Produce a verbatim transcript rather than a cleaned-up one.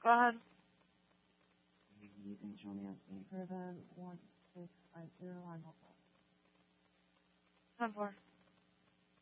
Go ahead. You can show me For the one six five zero on mobile. ten four.